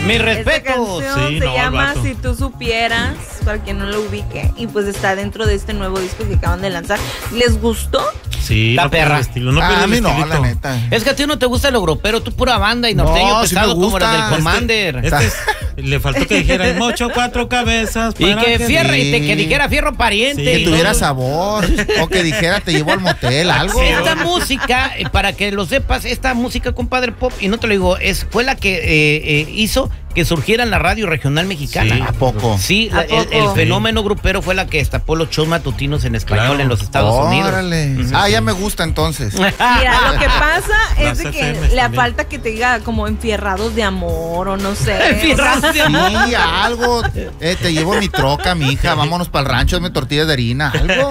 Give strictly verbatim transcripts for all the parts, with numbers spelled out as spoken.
Mi respeto. Esta canción Sí, se no, llama el vato. Si tú supieras, para quien no lo ubique, y pues está dentro de este nuevo disco que acaban de lanzar. ¿Les gustó? Sí, La no pierde perra. el estilo, no Ah, pierde a el mí no, estilito. la neta. Es que a ti no te gusta el europeo, tú pura banda y norteño No, sí me pesado como la gusta. del Commander. Este es- le faltó que dijera el mocho cuatro cabezas. y para que fierro, sí. y te- que dijera fierro pariente. Sí, y Que no- tuviera sabor. O que dijera, te llevo al motel, algo. Esta música, eh, para que lo sepas, esta música, compadre Pop, y no te lo digo, es, fue la que eh, eh, hizo que surgiera en la radio regional mexicana. Sí. ¿A poco? Sí, ¿A la- el, el poco? fenómeno grupero fue la que destapó los shows matutinos en español Claro. en los Estados Unidos. Órale. Ah, ya me gusta entonces. Mira, lo que pasa es Las de que F Ms le también. falta que te diga como enfierrados de amor o no sé. Enfierrados de amor. Sí, algo. Eh, te llevo mi troca, mi hija. Vámonos para el rancho, hazme tortillas de harina. Algo.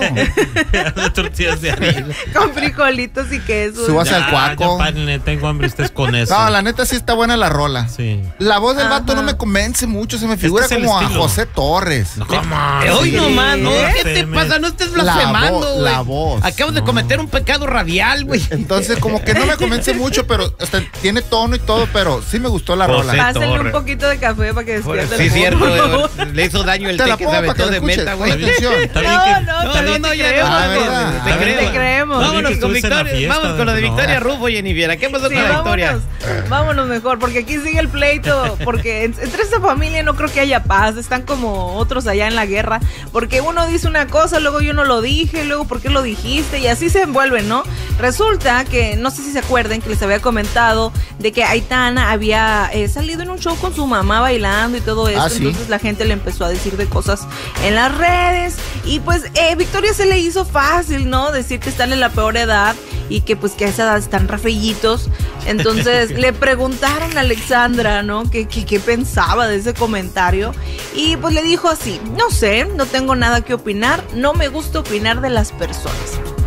De tortillas de harina. Con frijolitos y queso. Subas Ya, al cuaco. ya, párale, tengo hambre ustedes con eso. No, la neta sí está buena la rola. Sí. La voz del Ajá. vato no me convence mucho, se me figura Este es el como a estilo. José Torres. ¿Cómo? Eh, Hoy Sí. nomás, ¿no? ¿Qué te F M. pasa? No estés La blasfemando, voz, güey. la voz. Acabas de cometer un pecado radial, güey. Entonces, como que no me convence mucho, pero hasta tiene tono y todo, pero sí me gustó la José rola. Pásenle un Torre. poquito de café para que despierte Sí, el cierto. morbo. eh, Le hizo daño el Te té la que pongo se para que aventó la de escuches. meta, Pon güey. atención. Está bien No, que- no, No, está no, bien, no, te ya creemos, Ah, güey. ¿verdad? Te Está bien. creo. Te creemos. Está bien Vámonos que con estuviste en la Victoria. fiesta, Vamos con la de no. Victoria Rufo, Jennifer. ¿Qué pasó Sí, con la Victoria? vámonos, vámonos mejor, porque aquí sigue el pleito, porque en- entre esta familia no creo que haya paz, están como otros allá en la guerra, porque uno dice una cosa, luego yo no lo dije, luego ¿por qué lo dijiste? Y así se envuelven, ¿no? Resulta que, no sé si se acuerdan, que les había comentado de que Aitana había eh, salido en un show con su mamá bailando y todo eso, Ah, ¿sí? entonces la gente le empezó a decir de cosas en las redes, y pues eh, Victoria se le hizo fácil, ¿no? Decir que están en la peor edad, y que pues que a esa edad están rafeillitos. Entonces le preguntaron a Alexandra, ¿no? ¿Qué, qué, qué pensaba de ese comentario? Y pues le dijo así, no sé, no tengo nada que opinar, no me gusta opinar de las personas.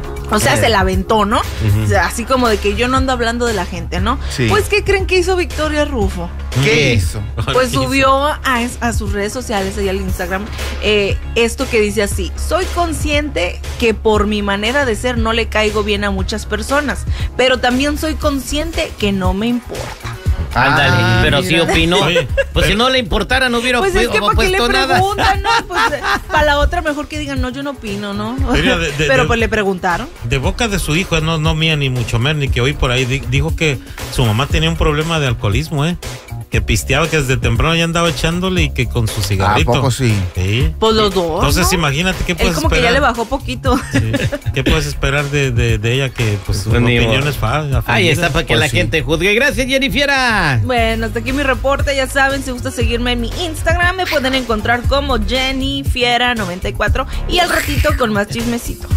O sea, Eh. se la aventó, ¿no? O sea, así como de que yo no ando hablando de la gente, ¿no? Sí. Pues, ¿qué creen que hizo Victoria Rufo? ¿Qué hizo? Pues subió a, es- a sus redes sociales, ahí al Instagram, eh, esto que dice así: soy consciente que por mi manera de ser no le caigo bien a muchas personas, pero también soy consciente que no me importa. Ándale, Ah, pero mira. si opinó. Oye, Pues si no le importara, no hubiera Pues es pu- que para qué le puesto nada. preguntan, ¿no? Pues para la otra mejor que digan, no, yo no opino, ¿no? Mira, de- de- pero de- pues le preguntaron. De boca de su hijo, no, no mía ni mucho menos, ni que oí por ahí, di- dijo que su mamá tenía un problema de alcoholismo, ¿eh? Que pisteaba, que desde temprano ya andaba echándole y que con su ¿A cigarrito. poco sí? Sí. Pues los dos. Entonces ¿no? imagínate qué Él puedes como que esperar. ya le bajó poquito. Sí. ¿Qué puedes esperar de, de, de ella que pues su Pues ni opinión modo. es fa- Ahí ofendida? está para que Pues la sí. gente juzgue. Gracias, Jennifer. Bueno, hasta aquí mi reporte. Ya saben, si gusta seguirme en mi Instagram, me pueden encontrar como Jenny Fiera noventa y cuatro y al ratito con más chismecito.